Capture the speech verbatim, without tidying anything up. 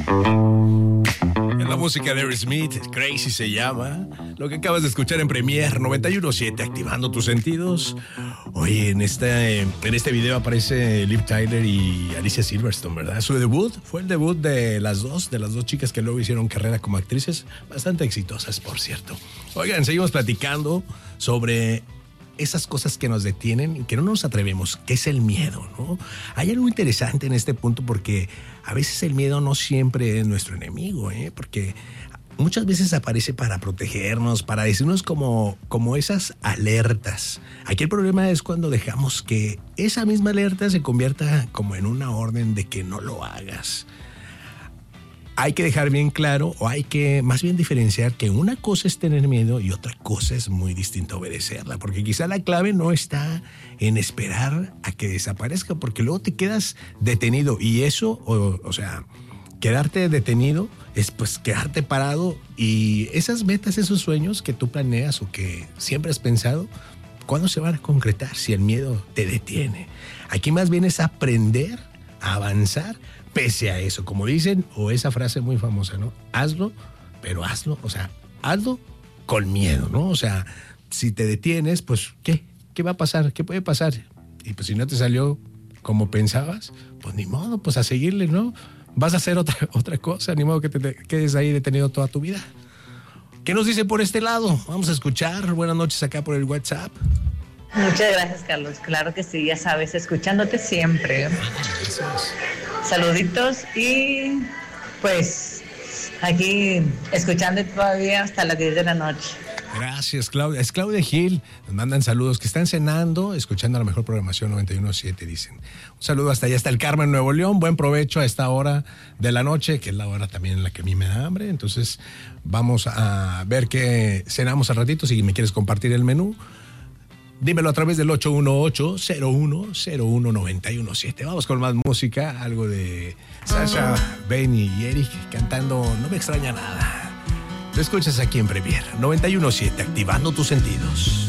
La música de Aerosmith, Crazy se llama. Lo que acabas de escuchar en Premier noventa y uno punto siete, activando tus sentidos. Oye, en este, en este video aparece Liv Tyler y Alicia Silverstone, ¿verdad? Su debut fue el debut de las dos, de las dos chicas que luego hicieron carrera como actrices, bastante exitosas, por cierto. Oigan, seguimos platicando sobre esas cosas que nos detienen y que no nos atrevemos, que es el miedo, ¿no? Hay algo interesante en este punto porque a veces el miedo no siempre es nuestro enemigo, ¿eh? Porque muchas veces aparece para protegernos, para decirnos como, como esas alertas. Aquí el problema es cuando dejamos que esa misma alerta se convierta como en una orden de que no lo hagas. Hay que dejar bien claro, o hay que más bien diferenciar que una cosa es tener miedo y otra cosa es muy distinta obedecerla, porque quizá la clave no está en esperar a que desaparezca, porque luego te quedas detenido y eso, o, o sea, quedarte detenido es pues quedarte parado y esas metas, esos sueños que tú planeas o que siempre has pensado, ¿cuándo se van a concretar si el miedo te detiene? Aquí más bien es aprender a avanzar pese a eso, como dicen, o esa frase muy famosa, ¿no? Hazlo, pero hazlo, o sea, hazlo con miedo, ¿no? O sea, si te detienes, pues, ¿qué? ¿Qué va a pasar? ¿Qué puede pasar? Y pues si no te salió como pensabas, pues ni modo, pues a seguirle, ¿no? Vas a hacer otra, otra cosa, ni modo que te, te quedes ahí detenido toda tu vida. ¿Qué nos dice por este lado? Vamos a escuchar. Buenas noches acá por el WhatsApp. Muchas gracias, Carlos. Claro que sí, ya sabes, escuchándote siempre. Gracias. Saluditos y pues aquí escuchando todavía hasta las diez de la noche. Gracias, Claudia. Es Claudia Gil. Nos mandan saludos que están cenando, escuchando la mejor programación noventa y uno punto siete, dicen. Un saludo hasta allá, hasta el Carmen, Nuevo León. Buen provecho a esta hora de la noche, que es la hora también en la que a mí me da hambre. Entonces, vamos a ver qué cenamos al ratito. Si me quieres compartir el menú, dímelo a través del ocho uno ocho, cero uno cero uno, nueve uno siete. Vamos con más música, algo de Sasha, Benny y Eric cantando No me extraña nada. Lo escuchas aquí en Premier noventa y uno punto siete, activando tus sentidos.